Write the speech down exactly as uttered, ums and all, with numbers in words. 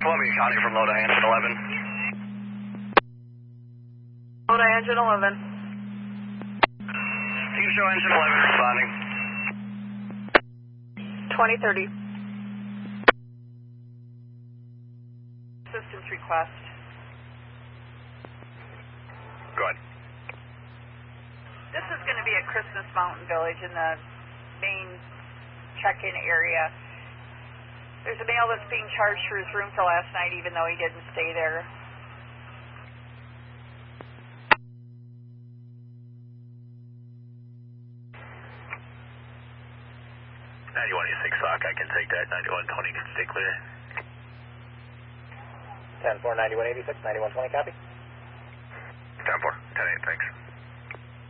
Columbia County from Lodi, engine eleven. Lodi, engine eleven. Team show engine eleven responding. twenty thirty. Assistance request. Go ahead. This is going to be at Christmas Mountain Village in the main check-in area. There's a male that's being charged for his room for last night, even though he didn't stay there. ninety-one eighty-six Sock, I can take that. ninety-one twenty can stay clear. ten four, ninety-one eighty-six, ninety-one twenty, copy. ten four, ten eight, thanks.